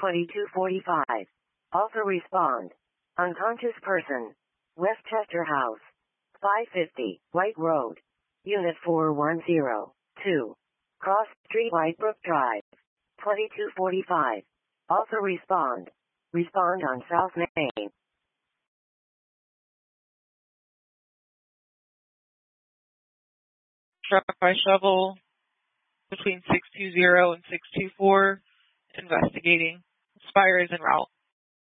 2245. Also respond. Unconscious person. Westchester House. 550, White Road. Unit 4102. Cross Street, Whitebrook Drive. 2245. Also respond. Respond on South Main. Truck by shovel between 620 and 624. Investigating. Spire is en route.